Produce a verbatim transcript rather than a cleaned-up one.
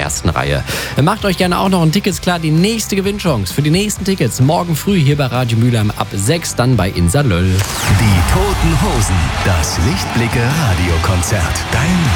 ersten Reihe. Macht euch gerne auch noch ein Tickets klar. Die nächste Gewinnchance für die nächsten Tickets morgen früh hier bei Radio Mülheim ab sechs, dann bei Insa Löll. Die Toten Hosen, das Lichtblicke Radiokonzert. Dein